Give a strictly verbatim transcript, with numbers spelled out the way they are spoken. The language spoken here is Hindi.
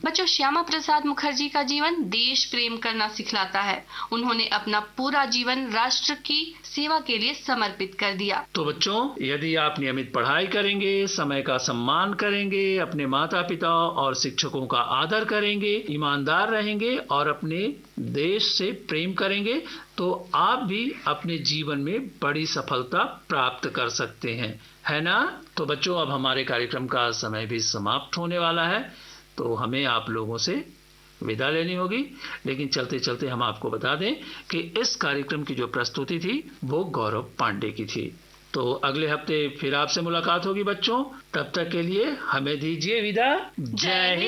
बच्चों, श्यामा प्रसाद मुखर्जी का जीवन देश प्रेम करना सिखलाता है। उन्होंने अपना पूरा जीवन राष्ट्र की सेवा के लिए समर्पित कर दिया। तो बच्चों, यदि आप नियमित पढ़ाई करेंगे, समय का सम्मान करेंगे, अपने माता पिता और शिक्षकों का आदर करेंगे, ईमानदार रहेंगे और अपने देश से प्रेम करेंगे, तो आप भी अपने जीवन में बड़ी सफलता प्राप्त कर सकते हैं, है ना? तो बच्चों, अब हमारे कार्यक्रम का समय भी समाप्त होने वाला है, तो हमें आप लोगों से विदा लेनी होगी। लेकिन चलते चलते हम आपको बता दें कि इस कार्यक्रम की जो प्रस्तुति थी वो गौरव पांडे की थी। तो अगले हफ्ते फिर आपसे मुलाकात होगी बच्चों। तब तक के लिए हमें दीजिए विदा। जय हिंद।